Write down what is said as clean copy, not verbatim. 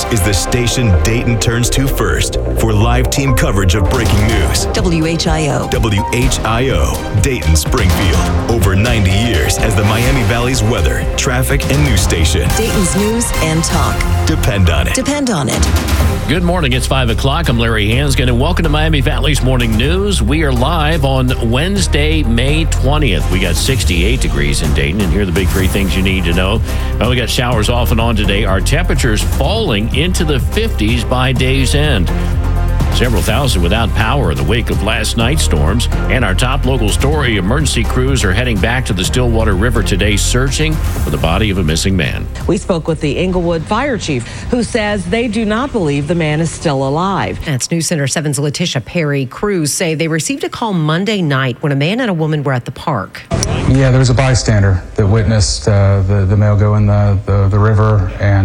is the station Dayton turns to first for live team coverage of breaking news. WHIO. WHIO, Dayton, Springfield. Over 90 years as the Miami Valley's weather, traffic, and news station. Dayton's news and talk. Depend on it. Depend on it. Good morning. It's 5 o'clock. I'm Larry Hansgen, and welcome to Miami Valley's Morning News. We are live on Wednesday, May 20th. We got 68 degrees in Dayton, and here are the big three things you need to know. We got showers off and on today. Our temperatures falling into the 50s by day's end. Several thousand without power in the wake of last night's storms. And our top local story, emergency crews are heading back to the Stillwater River today searching for the body of a missing man. We spoke with the Inglewood fire chief, who says they do not believe the man is still alive. That's News Center 7's Letitia Perry. Crews say they received a call Monday night when a man and a woman were at the park. Yeah, there was a bystander that witnessed the male go in the river, and